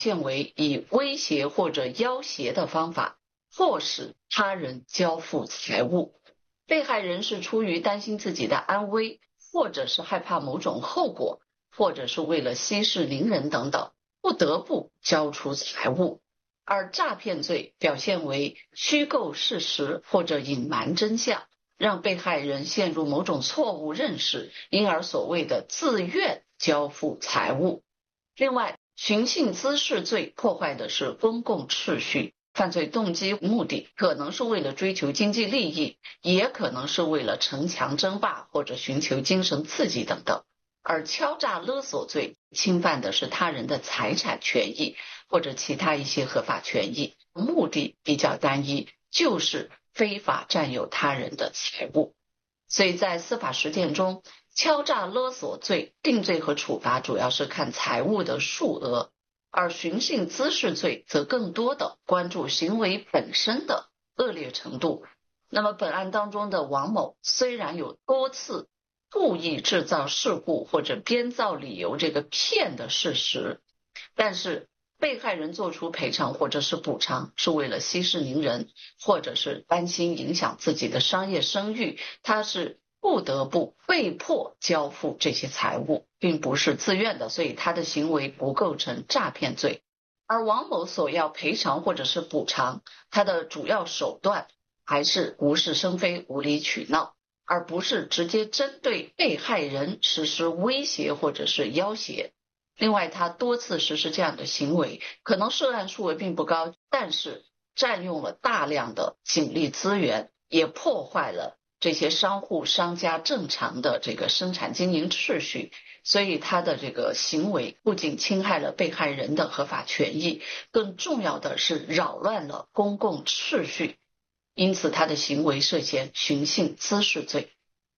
现为以威胁或者要挟的方法迫使他人交付财物。被害人是出于担心自己的安危，或者是害怕某种后果，或者是为了息事宁人等等，不得不交出财物。而诈骗罪表现为虚构事实或者隐瞒真相，让被害人陷入某种错误认识，因而所谓的自愿交付财物。另外，寻衅滋事罪破坏的是公共秩序，犯罪动机目的可能是为了追求经济利益，也可能是为了城墙争霸或者寻求精神刺激等等。而敲诈勒索罪侵犯的是他人的财产权益或者其他一些合法权益，目的比较单一，就是非法占有他人的财物。所以在司法实践中，敲诈勒索罪定罪和处罚主要是看财物的数额，而寻衅滋事罪则更多的关注行为本身的恶劣程度。那么本案当中的王某虽然有多次故意制造事故或者编造理由这个骗的事实，但是被害人做出赔偿或者是补偿是为了息事宁人，或者是担心影响自己的商业声誉，他是不得不被迫交付这些财物，并不是自愿的，所以他的行为不构成诈骗罪。而王某所要赔偿或者是补偿，他的主要手段还是无事生非、无理取闹，而不是直接针对被害人实施威胁或者是要挟。另外，他多次实施这样的行为，可能涉案数额并不高，但是占用了大量的警力资源，也破坏了这些商家正常的这个生产经营秩序。所以他的这个行为不仅侵害了被害人的合法权益，更重要的是扰乱了公共秩序，因此他的行为涉嫌寻衅滋事罪。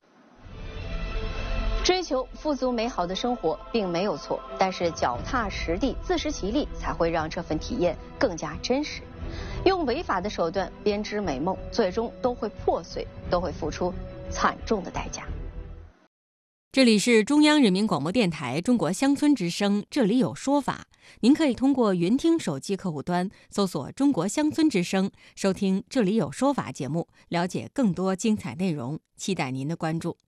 追求富足美好的生活并没有错，但是脚踏实地、自食其力才会让这份体验更加真实。用违法的手段编织美梦，最终都会破碎，都会付出惨重的代价。 这里是中央人民广播电台中国乡村之声，这里有说法。您可以通过云听手机客户端搜索中国乡村之声，收听这里有说法节目，了解更多精彩内容，期待您的关注。